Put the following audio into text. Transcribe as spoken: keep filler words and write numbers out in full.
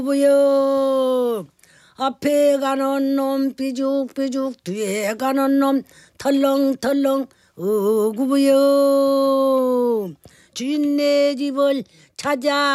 구부여 앞에 가는 놈 삐죽삐죽 뒤에 가는 놈 털렁털렁 어구부여 주인네 집을 찾아